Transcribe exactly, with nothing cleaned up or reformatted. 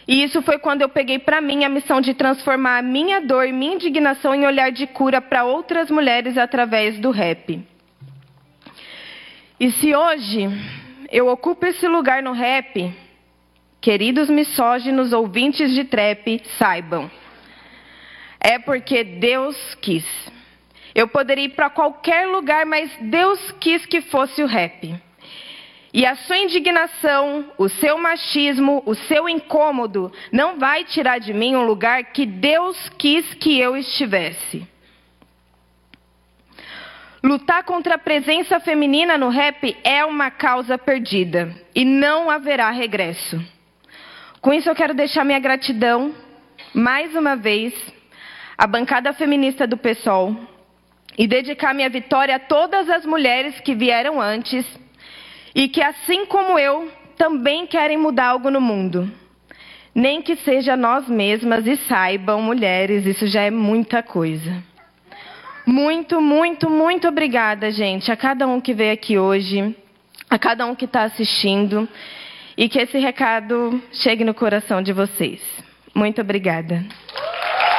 E isso foi quando eu peguei para mim a missão de transformar a minha dor e minha indignação em olhar de cura para outras mulheres através do rap. E se hoje eu ocupo esse lugar no rap, queridos misóginos ouvintes de trap, saibam, é porque Deus quis. Eu poderia ir para qualquer lugar, mas Deus quis que fosse o rap. E a sua indignação, o seu machismo, o seu incômodo, não vai tirar de mim um lugar que Deus quis que eu estivesse. Lutar contra a presença feminina no rap é uma causa perdida e não haverá regresso. Com isso eu quero deixar minha gratidão, mais uma vez, à bancada feminista do PSOL e dedicar minha vitória a todas as mulheres que vieram antes e que, assim como eu, também querem mudar algo no mundo. Nem que seja nós mesmas, e saibam, mulheres, isso já é muita coisa. Muito, muito, muito obrigada, gente, a cada um que veio aqui hoje, a cada um que está assistindo, e que esse recado chegue no coração de vocês. Muito obrigada.